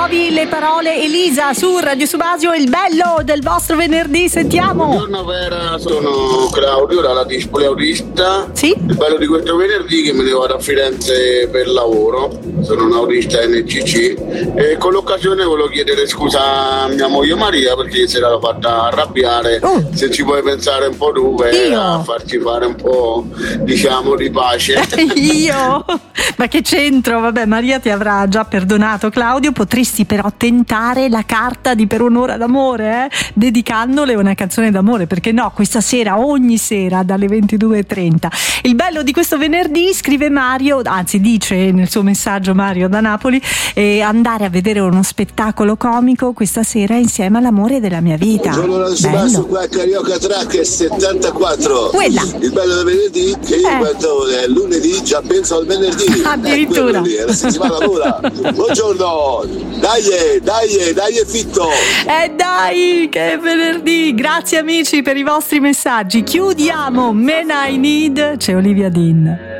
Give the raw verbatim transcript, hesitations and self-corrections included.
trovi le parole Elisa su Radio Subasio, il bello del vostro venerdì, sentiamo. Buongiorno Vera, sono Claudio dalla Dispoli Autista. Sì? Il bello di questo venerdì è che me ne vado a Firenze per lavoro, sono un autista N C C e con l'occasione volevo chiedere scusa a mia moglie Maria perché si era fatta arrabbiare, oh. se ci puoi pensare un po' tu Vera, a farci fare un po' diciamo di pace. Io? Ma che c'entro? Vabbè, Maria ti avrà già perdonato. Claudio, potresti però tentare la carta di Per un'ora d'amore, eh? Dedicandole una canzone d'amore, perché no, questa sera, ogni sera dalle ventidue e trenta. Il bello di questo venerdì, scrive Mario, anzi dice nel suo messaggio Mario da Napoli, eh, andare a vedere uno spettacolo comico questa sera insieme all'amore della mia vita. Buongiorno Radio Subasio, qua Carioca Track settantaquantaquattro. Quella. Il bello del venerdì che io Eh. quando è lunedì già penso al venerdì. Addirittura. Eh, lì, è la settimana dura. Buongiorno, dai, dai, dai fitto. E eh dai, che è venerdì. Grazie amici per i vostri messaggi. Chiudiamo Men I Need, c'è Olivia Dean.